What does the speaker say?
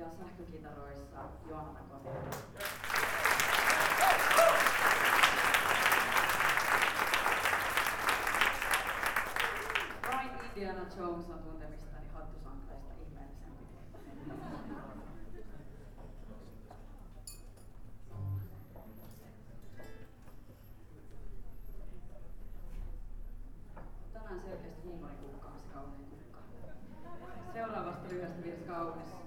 ja sähkökitaroissa Johanna Kontio. Vain Indiana Jones on tuntemistani hattusankaista ihmeellisempi. Tänään selkeästi huumorikukka on se kaunein kukka. Seuraavasta lyhyestä viisi kaunis.